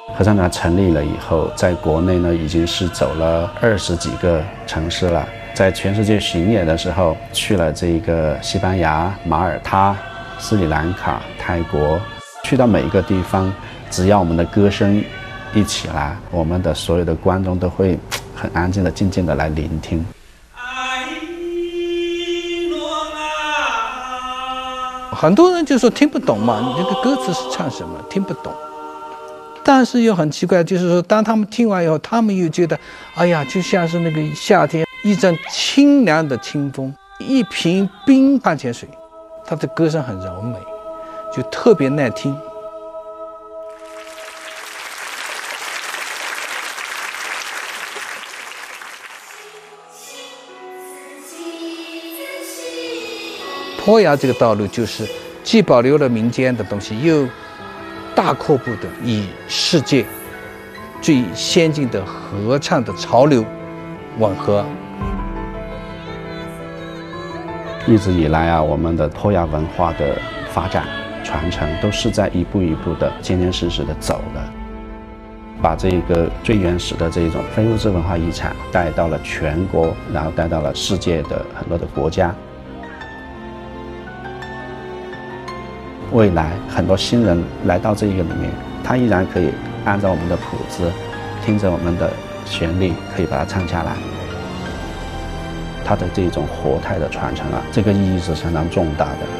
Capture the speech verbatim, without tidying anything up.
合唱团成立了以后，在国内呢已经是走了二十几个城市了，在全世界巡演的时候，去了这个西班牙、马耳他、斯里兰卡、泰国，去到每一个地方，只要我们的歌声一起来，我们的所有的观众都会很安静的、静静的来聆听。 很多人就说听不懂嘛，你这个歌词是唱什么，听不懂。但是又很奇怪，就是说当他们听完以后，他们又觉得，哎呀，就像是那个夏天一阵清凉的清风，一瓶冰矿泉水，他的歌声很柔美，就特别耐听。坡崖这个道路就是既保留了民间的东西，又大阔步的与世界最先进的合唱的潮流吻合。 一直以来啊，我们的坡崖文化的发展传承都是在一步一步的坚坚实实的走的，把这个最原始的这种非物质文化遗产带到了全国，然后带到了世界的很多的国家。未来很多新人来到这个里面，他依然可以按照我们的谱子，听着我们的旋律，可以把它唱下来。它的这种活态的传承啊，这个意义是相当重大的。